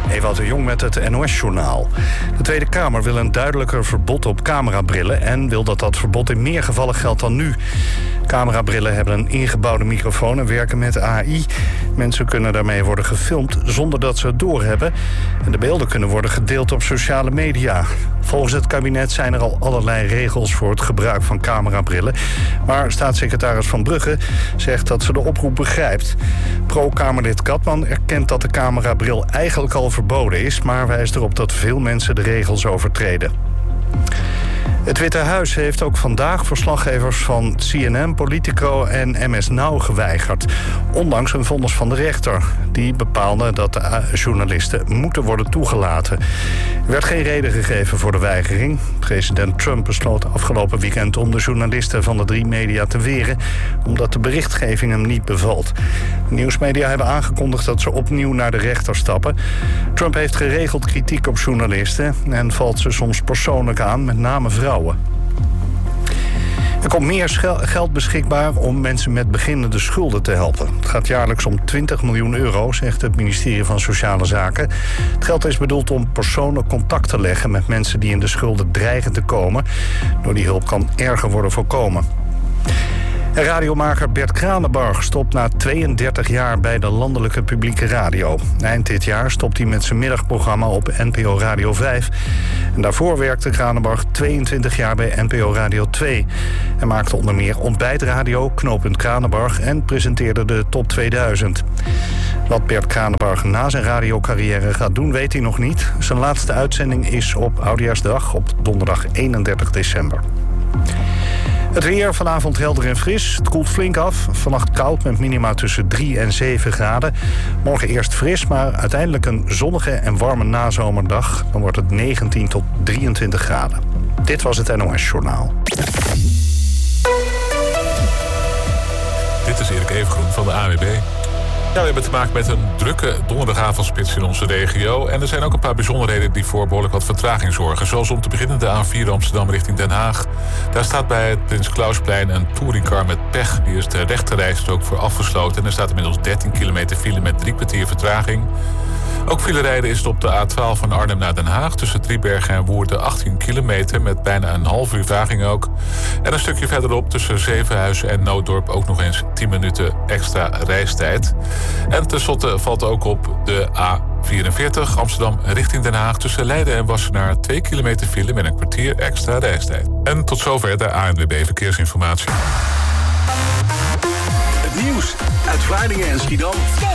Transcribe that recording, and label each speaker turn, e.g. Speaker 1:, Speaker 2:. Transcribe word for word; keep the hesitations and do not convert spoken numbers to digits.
Speaker 1: Ewout de Jong met het N O S-journaal. De Tweede Kamer wil een duidelijker verbod op camerabrillen en wil dat dat verbod in meer gevallen geldt dan nu. Camerabrillen hebben een ingebouwde microfoon en werken met A I. Mensen kunnen daarmee worden gefilmd zonder dat ze het doorhebben. En de beelden kunnen worden gedeeld op sociale media. Volgens het kabinet zijn er al allerlei regels voor het gebruik van camerabrillen. Maar staatssecretaris Van Brugge zegt dat ze de oproep begrijpt. Pro-Kamerlid Katman erkent dat de camerabril eigenlijk al verboden is, maar wijst erop dat veel mensen de regels overtreden. Het Witte Huis heeft ook vandaag verslaggevers van C N N, Politico en M S Now geweigerd. Ondanks een vonnis van de rechter. Die bepaalde dat de journalisten moeten worden toegelaten. Er werd geen reden gegeven voor de weigering. President Trump besloot afgelopen weekend om de journalisten van de drie media te weren, omdat de berichtgeving hem niet bevalt. De nieuwsmedia hebben aangekondigd dat ze opnieuw naar de rechter stappen. Trump heeft geregeld kritiek op journalisten en valt ze soms persoonlijk aan, met name vrouwen. Er komt meer geld beschikbaar om mensen met beginnende schulden te helpen. Het gaat jaarlijks om twintig miljoen euro, zegt het ministerie van Sociale Zaken. Het geld is bedoeld om personen contact te leggen met mensen die in de schulden dreigen te komen. Door die hulp kan erger worden voorkomen. En radiomaker Bert Kranenbarg stopt na tweeëndertig jaar bij de landelijke publieke radio. Eind dit jaar stopt hij met zijn middagprogramma op N P O Radio vijf. En daarvoor werkte Kranenbarg tweeëntwintig jaar bij N P O Radio twee. Hij maakte onder meer ontbijtradio, Knooppunt Kranenbarg en presenteerde de Top tweeduizend. Wat Bert Kranenbarg na zijn radiocarrière gaat doen, weet hij nog niet. Zijn laatste uitzending is op Oudejaarsdag op donderdag eenendertig december. Het weer, vanavond helder en fris. Het koelt flink af. Vannacht koud met minima tussen drie en zeven graden. Morgen eerst fris, maar uiteindelijk een zonnige en warme nazomerdag. Dan wordt het negentien tot drieëntwintig graden. Dit was het N O S-journaal.
Speaker 2: Dit is Erik Evengroen van de A W B. Ja, we hebben te maken met een drukke donderdagavondspits in onze regio. En er zijn ook een paar bijzonderheden die voor behoorlijk wat vertraging zorgen. Zoals om te beginnen de A vier Amsterdam richting Den Haag. Daar staat bij het Prins Klausplein een touringcar met pech. Die is de rechterrijstrook voor afgesloten. En er staat inmiddels dertien kilometer file met drie kwartier vertraging. Ook file rijden is het op de A twaalf van Arnhem naar Den Haag. Tussen Driebergen en Woerden achttien kilometer met bijna een half uur vertraging ook. En een stukje verderop tussen Zevenhuizen en Nooddorp ook nog eens tien minuten extra reistijd. En tenslotte valt ook op de A vierenveertig Amsterdam richting Den Haag. Tussen Leiden en Wassenaar twee kilometer file met een kwartier extra reistijd. En tot zover de A N W B Verkeersinformatie.
Speaker 3: Het nieuws uit Vlaardingen en Schiedam.